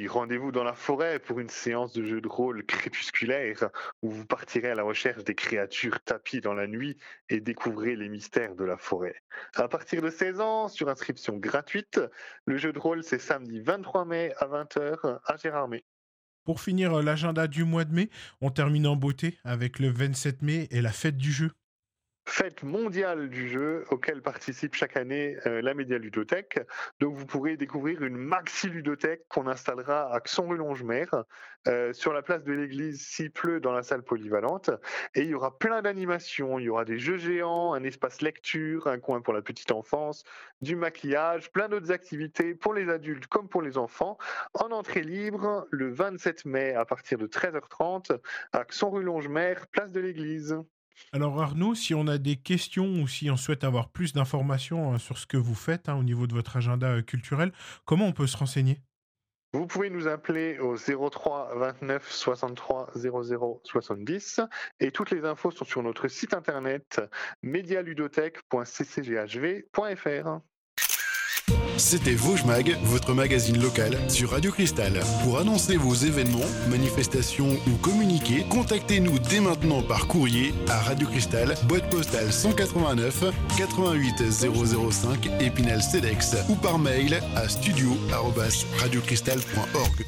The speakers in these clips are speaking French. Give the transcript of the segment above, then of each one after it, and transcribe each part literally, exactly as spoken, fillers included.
rendez-vous dans la forêt pour une séance de jeu de rôle crépusculaire où vous partirez à la recherche des créatures tapies dans la nuit et découvrez les mystères de la forêt. À partir de seize ans, sur inscription gratuite, le jeu de rôle c'est samedi vingt-trois mai à vingt heures à Gérardmer. Pour finir euh, l'agenda du mois de mai, on termine en beauté avec le vingt-sept mai et la fête du jeu. Fête mondiale du jeu auquel participe chaque année euh, la Média Ludothèque. Donc vous pourrez découvrir une maxi ludothèque qu'on installera à Xon-rue-Longemer euh, sur la place de l'église s'il pleut dans la salle polyvalente. Et il y aura plein d'animations, il y aura des jeux géants, un espace lecture, un coin pour la petite enfance, du maquillage, plein d'autres activités pour les adultes comme pour les enfants en entrée libre le vingt-sept mai à partir de treize heures trente à Xon-rue-Longemer, place de l'église. Alors Arnaud, si on a des questions ou si on souhaite avoir plus d'informations euh, sur ce que vous faites hein, au niveau de votre agenda euh, culturel, comment on peut se renseigner? Vous pouvez nous appeler au zéro trois vingt-neuf soixante-trois zéro zéro soixante-dix et toutes les infos sont sur notre site internet medialudothèque point c c g h v point f r. C'était Vosges Mag, votre magazine local sur Radio Cristal. Pour annoncer vos événements, manifestations ou communiquer, contactez-nous dès maintenant par courrier à Radio Cristal, boîte postale cent quatre-vingt-neuf quatre-vingt-huit zéro zéro cinq Épinal Cedex ou par mail à studio arobase radiocristal point org.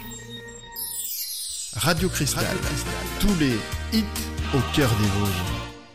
Radio Cristal, tous les hits au cœur des Vosges.